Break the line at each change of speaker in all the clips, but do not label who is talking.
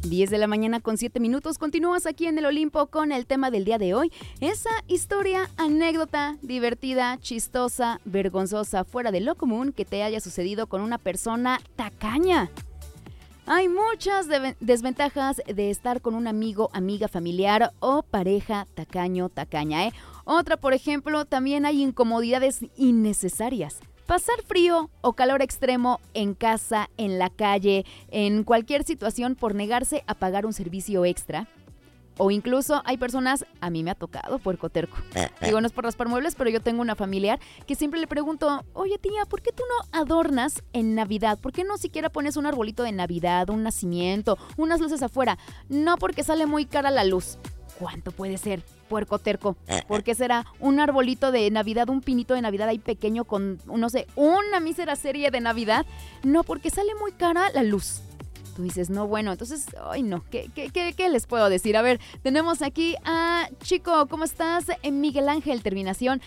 10 de la mañana con 7 minutos. Continúas aquí en el Olimpo con el tema del día de hoy. Esa historia, anécdota, divertida, chistosa, vergonzosa, fuera de lo común que te haya sucedido con una persona tacaña. Hay muchas desventajas de estar con un amigo, amiga, familiar o pareja tacaño, tacaña, ¿eh? Otra, por ejemplo, también hay incomodidades innecesarias. Pasar frío o calor extremo en casa, en la calle, en cualquier situación por negarse a pagar un servicio extra. O incluso hay personas, a mí me ha tocado, puercoterco. Digo, no es por raspar muebles, pero yo tengo una familiar que siempre le pregunto, oye tía, ¿por qué tú no adornas en Navidad? ¿Por qué no siquiera pones un arbolito de Navidad, un nacimiento, unas luces afuera? No, porque sale muy cara la luz. ¿Cuánto puede ser, puercoterco? ¿Por qué será un arbolito de Navidad, un pinito de Navidad ahí pequeño con, no sé, una mísera serie de Navidad? No, porque sale muy cara la luz. Tú dices, no, bueno, entonces, ay no, ¿qué les puedo decir? A ver, tenemos aquí a Chico, ¿cómo estás? Miguel Ángel, terminación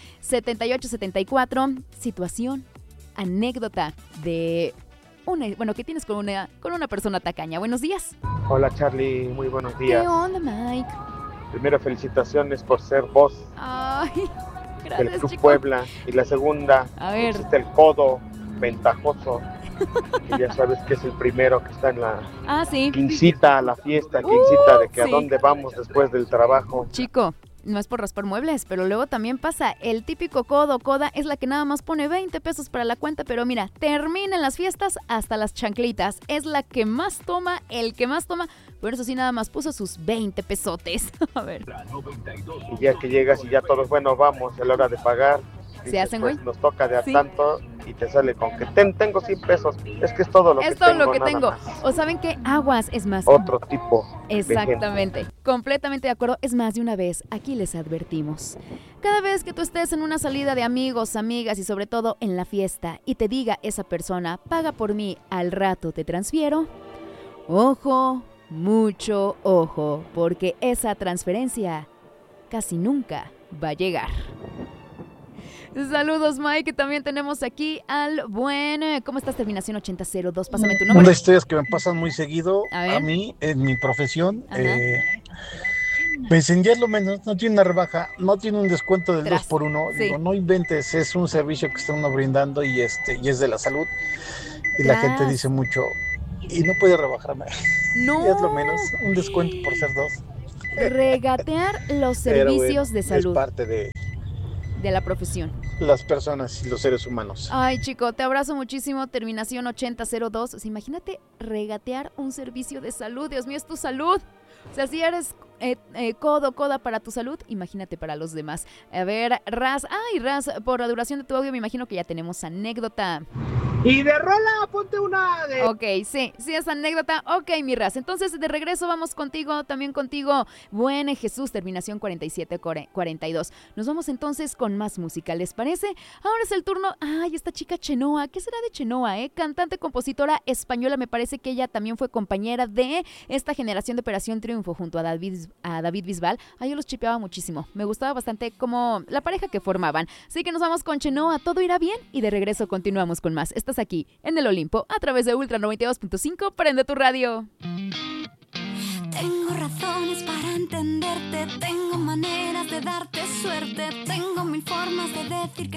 7874, situación, anécdota de ¿qué tienes con una persona tacaña? Buenos días.
Hola Charlie, muy buenos días.
¿Qué onda, Mike?
Primero, felicitaciones por ser voz
Ay,
del
gracias,
Club
Chico.
Puebla. Y la segunda,
A ver.
existe el codo ventajoso, que ya sabes que es el primero que está en la
Sí.
que incita a la fiesta, que incita de que
sí.
a dónde vamos después del trabajo.
Chico, no es por raspar muebles, pero luego también pasa el típico coda es la que nada más pone 20 pesos para la cuenta, pero mira, terminan las fiestas hasta las chanclitas. Es la que más toma, el que más toma, por eso sí nada más puso sus 20 pesotes. A ver.
Y ya que llegas y ya todos, bueno, vamos, a la hora de pagar.
¿Se hacen, güey?
Pues nos toca de a
Sí.
tanto y te sale con que tengo 100 pesos. Es que es todo lo que tengo.
Es todo lo que
nada
tengo.
más.
O ¿saben qué? Aguas, es más.
Otro tipo.
Exactamente, completamente de acuerdo. Es más, de una vez, aquí les advertimos. Cada vez que tú estés en una salida de amigos, amigas y sobre todo en la fiesta y te diga esa persona, paga por mí, al rato te transfiero, ojo, mucho ojo, porque esa transferencia casi nunca va a llegar. Saludos, Mike. También tenemos aquí al buen... ¿Cómo estás? Terminación 8002. Pásame tu nombre.
Una historias que me pasan muy seguido
A
mí en mi profesión.
Ajá.
Me dicen, ya es lo menos, no tiene una rebaja, no tiene un descuento del
Tras.
2x1.
Sí.
Digo, no inventes, es un servicio que están brindando y es de la salud. Y
Tras.
la gente dice mucho, y no puede rebajarme.
No.
Ya es lo menos, un descuento por ser dos.
Regatear los
Pero,
servicios de salud.
Es parte de
la profesión.
las personas y los seres humanos.
Ay, chico, te abrazo muchísimo. Terminación 8002. O sea, imagínate regatear un servicio de salud. Dios mío, es tu salud. O sea, si eres coda para tu salud, imagínate para los demás. A ver, Raz. Ay, Raz, por la duración de tu audio me imagino que ya tenemos anécdota.
Y de rola, ponte una de...
Ok, sí es anécdota. Ok, mi Raz. Entonces, de regreso vamos también contigo. Buen Jesús, terminación 4742. Nos vamos entonces con más música, ¿les parece? Ahora es el turno. Ay, esta chica Chenoa. ¿Qué será de Chenoa, Cantante, compositora española. Me parece que ella también fue compañera de esta generación de Operación Triunfo junto a David Bisbal. Ay, yo los chipeaba muchísimo. Me gustaba bastante como la pareja que formaban. Así que nos vamos con Chenoa. Todo irá bien y de regreso continuamos con más. Estás aquí en el Olimpo a través de Ultra 92.5. Prende tu radio.
Tengo razones para entenderte, tengo maneras de darte suerte, tengo mil formas de decir que